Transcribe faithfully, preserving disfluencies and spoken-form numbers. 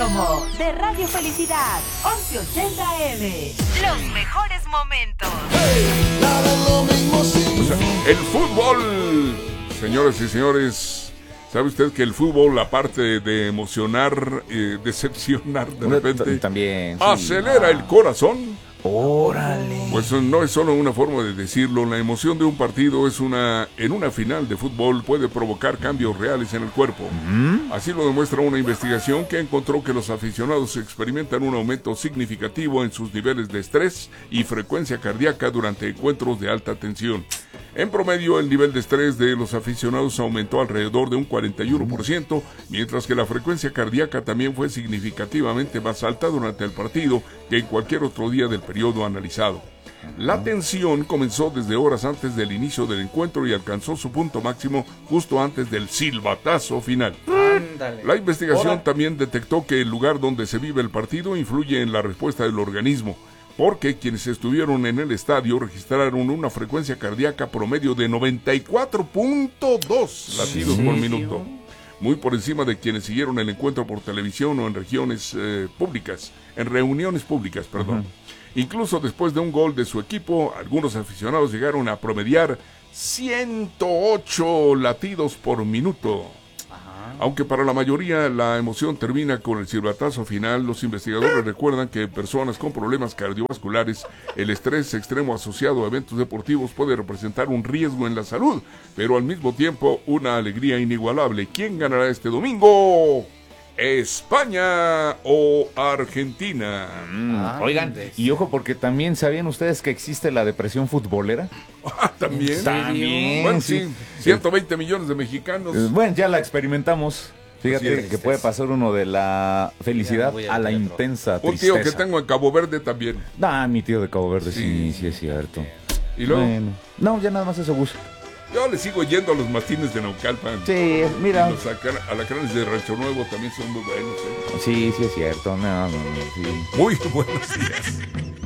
Promo de Radio Felicidad, once ochenta A M. Los mejores momentos. O sea, el fútbol, señoras y señores, ¿sabe usted que el fútbol, aparte de emocionar, eh, decepcionar de repente, también sí. acelera el corazón? Órale. Pues no es solo una forma de decirlo, la emoción de un partido es una, en una final de fútbol puede provocar cambios reales en el cuerpo. ¿Mm? Así lo demuestra una investigación que encontró que los aficionados experimentan un aumento significativo en sus niveles de estrés y frecuencia cardíaca durante encuentros de alta tensión. En promedio, el nivel de estrés de los aficionados aumentó alrededor de un cuarenta y uno por ciento, mientras que la frecuencia cardíaca también fue significativamente más alta durante el partido que en cualquier otro día del periodo analizado. La tensión comenzó desde horas antes del inicio del encuentro y alcanzó su punto máximo justo antes del silbatazo final. Ándale. La investigación Ahora. también detectó que el lugar donde se vive el partido influye en la respuesta del organismo, porque quienes estuvieron en el estadio registraron una frecuencia cardíaca promedio de noventa y cuatro punto dos latidos por minuto, muy por encima de quienes siguieron el encuentro por televisión o en regiones eh, públicas, en reuniones públicas, perdón. Uh-huh. Incluso después de un gol de su equipo, algunos aficionados llegaron a promediar ciento ocho latidos por minuto. Aunque para la mayoría la emoción termina con el silbatazo final, los investigadores recuerdan que en personas con problemas cardiovasculares, el estrés extremo asociado a eventos deportivos puede representar un riesgo en la salud, pero al mismo tiempo una alegría inigualable. ¿Quién ganará este domingo? ¿España o Argentina? Mm, ah, oigan, y ojo porque también, ¿sabían ustedes que existe la depresión futbolera? Ah, ¿también? También, bueno, sí. sí. ciento veinte millones de mexicanos. Eh, bueno, ya la experimentamos. Fíjate es, que puede pasar uno de la felicidad a, a la intensa tristeza. Un tío que tengo en Cabo Verde también. Ah, mi tío de Cabo Verde, sí, sí, sí es cierto. ¿Y luego? Bueno, no, ya nada más eso, Gus. Yo le sigo yendo a los Martínez de Naucalpan. Sí, mira. Y los alacranes de Rancho Nuevo también son muy buenos, ¿eh? Sí, sí es cierto. No, no, no, sí. Muy buenos días.